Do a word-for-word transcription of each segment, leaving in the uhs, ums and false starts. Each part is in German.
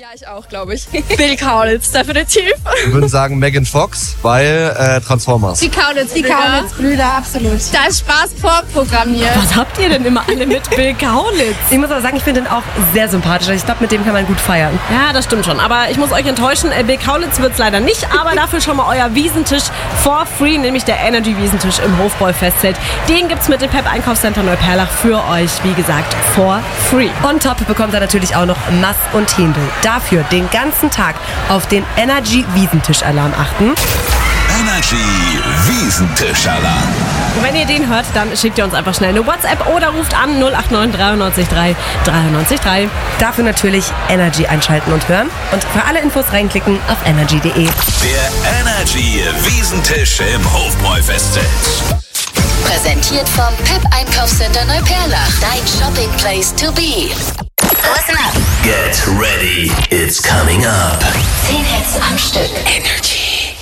Ja, ich auch, glaube ich. Bill Kaulitz, definitiv. Wir würden sagen Megan Fox, weil äh, Transformers. Die Kaulitz, die Kaulitz-Brüder, absolut. Da ist Spaß vorprogrammiert. Was habt ihr denn immer alle mit Bill Kaulitz? Ich muss aber sagen, ich finde ihn auch sehr sympathisch. Ich glaube, mit dem kann man gut feiern. Ja, das stimmt schon. Aber ich muss euch enttäuschen, Bill Kaulitz wird's leider nicht. Aber dafür schon mal euer Wiesentisch for free, nämlich der Energy-Wiesentisch im Hofbräu-Festzelt. Den gibt's mit dem Pep Einkaufscenter Neuperlach für euch, wie gesagt, for free. On top bekommt ihr natürlich auch noch Mass und Händel. Dafür den ganzen Tag auf den Energy-Wiesentisch-Alarm achten. Energy Wiesentisch-Alarm. Und wenn ihr den hört, dann schickt ihr uns einfach schnell eine WhatsApp oder ruft an null acht neun drei neun drei drei neun drei. Dafür natürlich Energy einschalten und hören. Und für alle Infos reinklicken auf energy punkt de. Der Energy Wiesentisch im Hofbräu-Festzelt. Präsentiert vom Pep Einkaufscenter Neuperlach. Dein Shopping Place to be. Listen up. Get ready, it's coming up. Zehn Hits am Stück. Energy.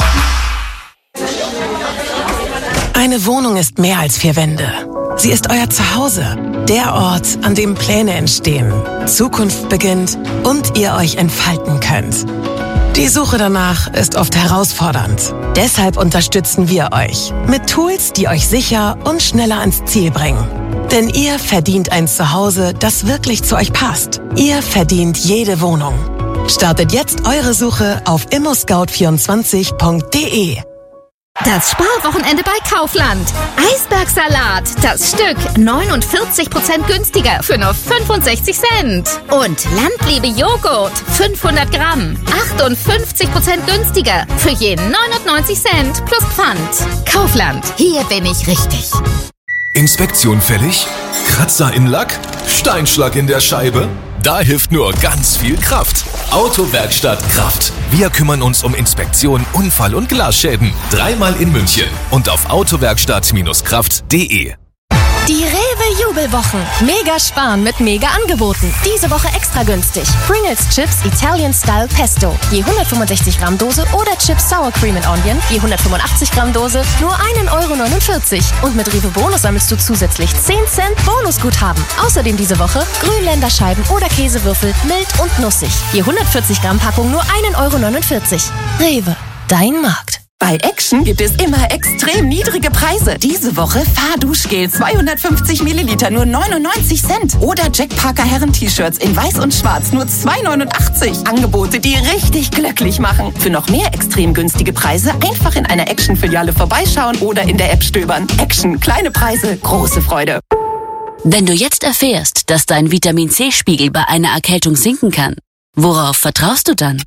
Eine Wohnung ist mehr als vier Wände. Sie ist euer Zuhause. Der Ort, an dem Pläne entstehen, Zukunft beginnt und ihr euch entfalten könnt. Die Suche danach ist oft herausfordernd. Deshalb unterstützen wir euch mit Tools, die euch sicher und schneller ans Ziel bringen. Denn ihr verdient ein Zuhause, das wirklich zu euch passt. Ihr verdient jede Wohnung. Startet jetzt eure Suche auf immo scout vierundzwanzig punkt de. Das Sparwochenende bei Kaufland. Eisbergsalat, das Stück neunundvierzig Prozent günstiger für nur fünfundsechzig Cent. Und Landliebe Joghurt, fünfhundert Gramm, achtundfünfzig Prozent günstiger für je neunundneunzig Cent plus Pfand. Kaufland, hier bin ich richtig. Inspektion fällig? Kratzer in Lack? Steinschlag in der Scheibe? Da hilft nur ganz viel Kraft. Autowerkstatt Kraft. Wir kümmern uns um Inspektion, Unfall- und Glasschäden. Dreimal in München und auf autowerkstatt Kraft punkt de. Die Rewe Jubelwochen. Mega sparen mit mega Angeboten. Diese Woche extra günstig. Pringles Chips Italian Style Pesto. Je hundertfünfundsechzig Gramm Dose oder Chips Sour Cream and Onion. Je hundertfünfundachtzig Gramm Dose. Nur ein Euro neunundvierzig. Und mit Rewe Bonus sammelst du zusätzlich zehn Cent Bonusguthaben. Außerdem diese Woche Grünländerscheiben oder Käsewürfel. Mild und nussig. Je hundertvierzig Gramm Packung nur ein Euro neunundvierzig. Rewe. Dein Markt. Bei Action gibt es immer extrem niedrige Preise. Diese Woche Fahrduschgel zweihundertfünfzig Milliliter nur neunundneunzig Cent. Oder Jack Parker Herren-T-Shirts in weiß und schwarz nur zwei neunundachtzig. Angebote, die richtig glücklich machen. Für noch mehr extrem günstige Preise einfach in einer Action-Filiale vorbeischauen oder in der App stöbern. Action, kleine Preise, große Freude. Wenn du jetzt erfährst, dass dein Vitamin-C-Spiegel bei einer Erkältung sinken kann, worauf vertraust du dann?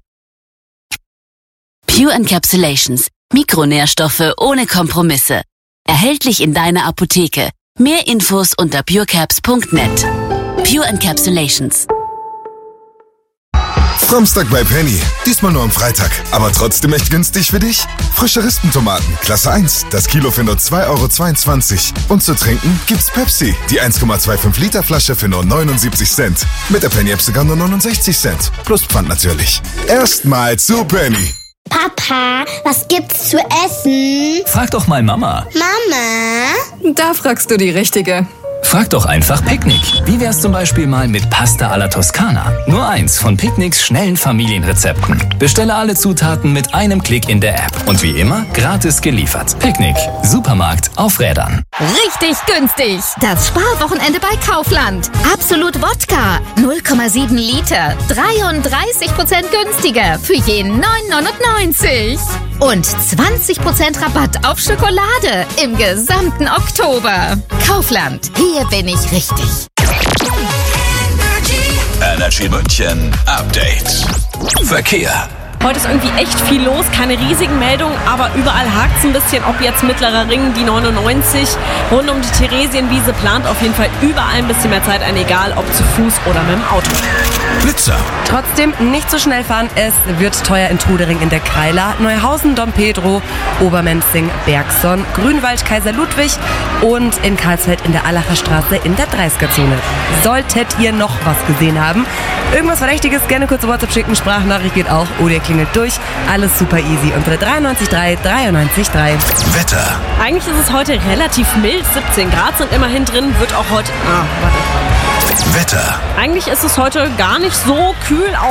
Pure Encapsulations. Mikronährstoffe ohne Kompromisse. Erhältlich in deiner Apotheke. Mehr Infos unter purecaps punkt net. Pure Encapsulations. Samstag bei Penny. Diesmal nur am Freitag. Aber trotzdem echt günstig für dich? Frische Rispentomaten, Klasse eins. Das Kilo für nur zwei Euro zweiundzwanzig. Und zu trinken gibt's Pepsi. Die eins Komma fünfundzwanzig Liter Flasche für nur neunundsiebzig Cent. Mit der Penny-App sogar nur neunundsechzig Cent. Plus Pfand natürlich. Erstmal zu Penny. Papa, was gibt's zu essen? Frag doch mal Mama. Mama? Da fragst du die Richtige. Frag doch einfach Picknick. Wie wär's zum Beispiel mal mit Pasta alla Toscana? Nur eins von Picknicks schnellen Familienrezepten. Bestelle alle Zutaten mit einem Klick in der App. Und wie immer, gratis geliefert. Picknick. Supermarkt auf Rädern. Richtig günstig. Das Sparwochenende bei Kaufland. Absolut Wodka. null Komma sieben Liter. dreiunddreißig Prozent günstiger für je neun neunundneunzig. Und zwanzig Prozent Rabatt auf Schokolade im gesamten Oktober. Kaufland. Hier bin ich richtig. Energy München Update. Verkehr. Heute ist irgendwie echt viel los, keine riesigen Meldungen, aber überall hakt es ein bisschen, ob jetzt Mittlerer Ring, die neunundneunzig, rund um die Theresienwiese plant auf jeden Fall überall ein bisschen mehr Zeit ein, egal ob zu Fuß oder mit dem Auto. Blitzer. Trotzdem nicht so schnell fahren, es wird teuer in Trudering in der Kreiler, Neuhausen, Dom Pedro, Obermenzing, Bergson, Grünwald, Kaiser Ludwig und in Karlsfeld in der Allacher Straße in der dreißiger-Zone. Solltet ihr noch was gesehen haben, irgendwas Verdächtiges, gerne kurze WhatsApp schicken, Sprachnachricht geht auch oder ihr klingelt durch. Alles super easy unter drei neun drei dreiundneunzig drei. Wetter. Eigentlich ist es heute relativ mild, siebzehn Grad sind immerhin drin, wird auch heute... Ah, warte. Wetter. Eigentlich ist es heute gar nicht so kühl.